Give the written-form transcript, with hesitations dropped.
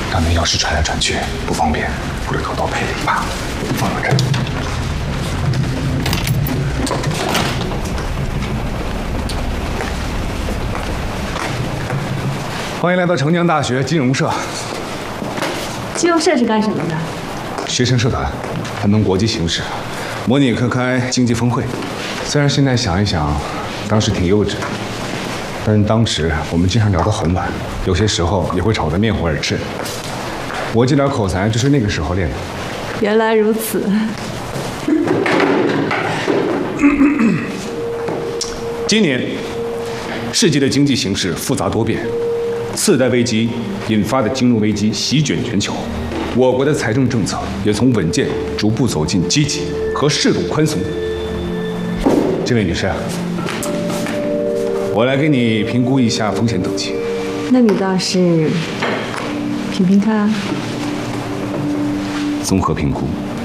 让那钥匙传来传去不方便，不如偷偷配了一把，放到这儿。欢迎来到城江大学金融社。 金融社是干什么的？ 学生社团，谈论国际形势，模拟课开经济峰会。虽然现在想一想，当时挺幼稚，但是当时我们经常聊到很晚，有些时候也会吵得面红耳赤。我这点口才就是那个时候练的。 原来如此。 今年，世界的经济形势复杂多变，次贷危机引发的金融危机席卷全球，我国的财政政策也从稳健逐步走进积极和适度宽松。这位女士，我来给你评估一下风险等级。 那你倒是评评看。 综合评估，